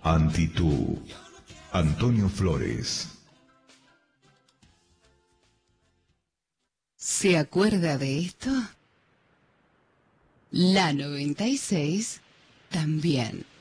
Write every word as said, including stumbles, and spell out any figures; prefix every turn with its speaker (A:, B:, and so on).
A: Antitú. Antonio Flores.
B: ¿Se acuerda de esto? La noventa y seis también.